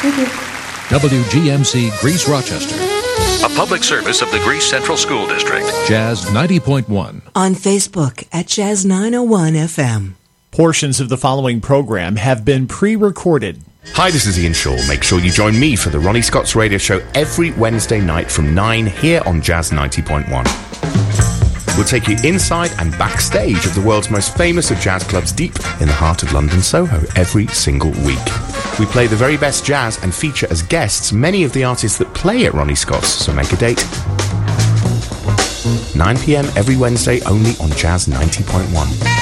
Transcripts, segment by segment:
Thank you. WGMC Greece Rochester. A public service of the Greece Central School District. Jazz 90.1. On Facebook at Jazz 901 FM. Portions of the following program have been pre-recorded. Hi, this is Ian Shaw. Make sure you join me for the Ronnie Scott's radio show every Wednesday night from 9 here on Jazz 90.1. We'll take you inside and backstage of the world's most famous of jazz clubs deep in the heart of London Soho every single week. We play the very best jazz and feature as guests many of the artists that play at Ronnie Scott's, so make a date. 9 p.m. every Wednesday only on Jazz 90.1.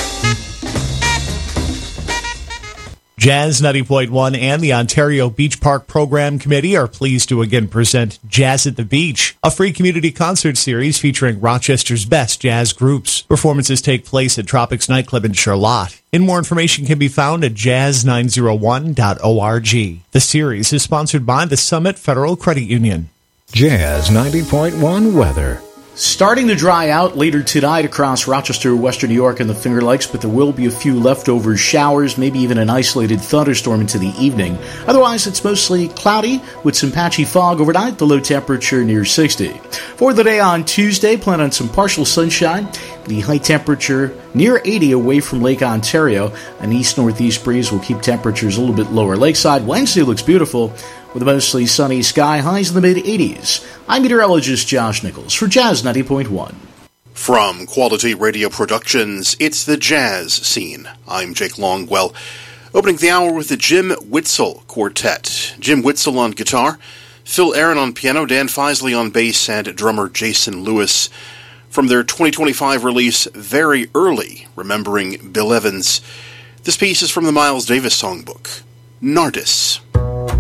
Jazz 90.1 and the Ontario Beach Park Program Committee are pleased to again present Jazz at the Beach, a free community concert series featuring Rochester's best jazz groups. Performances take place at Tropics Nightclub in Charlotte. And more information can be found at jazz901.org. The series is sponsored by the Summit Federal Credit Union. Jazz 90.1 weather. Starting to dry out later tonight across Rochester, Western New York, and the Finger Lakes, but there will be a few leftover showers, maybe even an isolated thunderstorm into the evening. Otherwise, it's mostly cloudy with some patchy fog overnight, the low temperature near 60. For the day on Tuesday, plan on some partial sunshine, the high temperature near 80 away from Lake Ontario. An east-northeast breeze will keep temperatures a little bit lower lakeside. Wednesday looks beautiful, with a mostly sunny sky, highs in the mid-80s. I'm meteorologist Josh Nichols for Jazz 90.1. From Quality Radio Productions, it's the Jazz Scene. I'm Jake Longwell. Opening the hour with the Jim Witzel Quartet. Jim Witzel on guitar, Phil Aaron on piano, Dan Feisley on bass, and drummer Jason Lewis. From their 2025 release, Very Early, Remembering Bill Evans. This piece is from the Miles Davis songbook, Nardis.